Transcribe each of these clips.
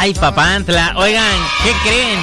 Ay, Papantla. Oigan, ¿qué creen?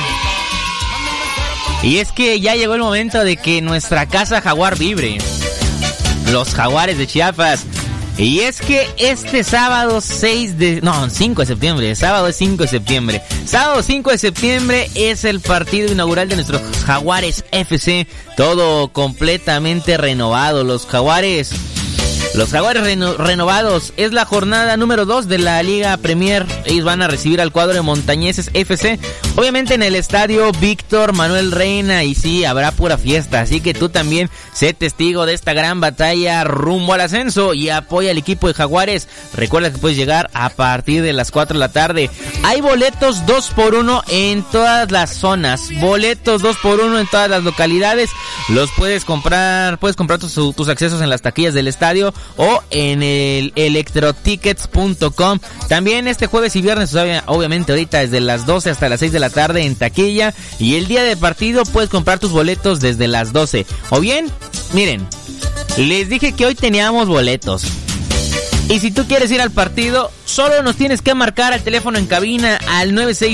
Y es que ya llegó el momento de que nuestra casa jaguar vibre. Los Jaguares de Chiapas. Y es que este sábado 5 de septiembre. Sábado es 5 de septiembre. Sábado 5 de septiembre es el partido inaugural de nuestros Jaguares FC. Todo completamente renovado. Los Jaguares renovados. Es la jornada número 2 de la Liga Premier. Ellos van a recibir al cuadro de Montañeses FC. Obviamente en el estadio Víctor Manuel Reina. Y sí, habrá pura fiesta. Así que tú también sé testigo de esta gran batalla rumbo al ascenso. Y apoya al equipo de Jaguares. Recuerda que puedes llegar a partir de las 4 de la tarde. Hay boletos 2x1 en todas las zonas. Boletos 2x1 en todas las localidades. Los puedes comprar. Puedes comprar tus accesos en las taquillas del estadio o en el electrotickets.com. También este jueves y viernes, obviamente ahorita desde las 12 hasta las 6 de la tarde en taquilla, y el día de partido puedes comprar tus boletos desde las 12. O bien, miren, les dije que hoy teníamos boletos. Y si tú quieres ir al partido, solo nos tienes que marcar al teléfono en cabina al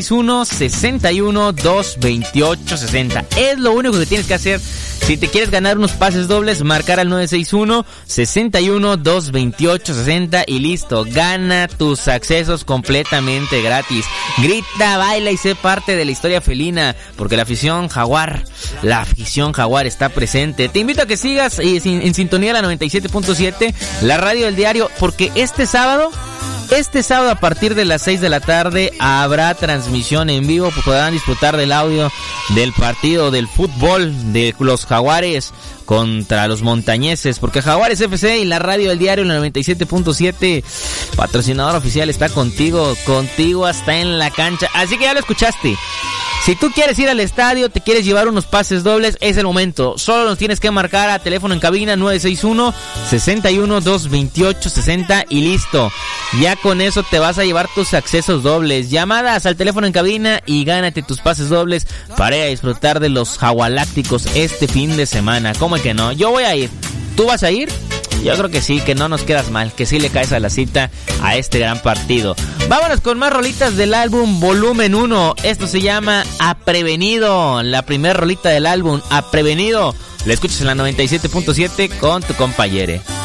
961-61-228-60. Es lo único que tienes que hacer. Si te quieres ganar unos pases dobles, marcar al 961-61-228-60 y listo. Gana tus accesos completamente gratis. Grita, baila y sé parte de la historia felina, porque la afición jaguar está presente. Te invito a que sigas en sintonía la 97.7, la radio del diario, porque este sábado a partir de las 6 de la tarde habrá transmisión en vivo. Podrán disfrutar del audio del partido del fútbol de los Jaguares contra los Montañeses, porque Jaguares FC y la radio del diario, la 97.7, patrocinador oficial, está contigo hasta en la cancha. Así que ya lo escuchaste. Si tú quieres ir al estadio, te quieres llevar unos pases dobles, es el momento. Solo nos tienes que marcar a teléfono en cabina 961-61-228-60 y listo. Ya con eso te vas a llevar tus accesos dobles. Llamadas al teléfono en cabina y gánate tus pases dobles para ir a disfrutar de los Jagualácticos este fin de semana. ¿Cómo que no? Yo voy a ir. ¿Tú vas a ir? Yo creo que sí, que no nos quedas mal, que sí le caes a la cita a este gran partido. Vámonos con más rolitas del álbum Volumen 1. Esto se llama Aprevenido, la primera rolita del álbum, Aprevenido. La escuchas en la 97.7 con tu compañere.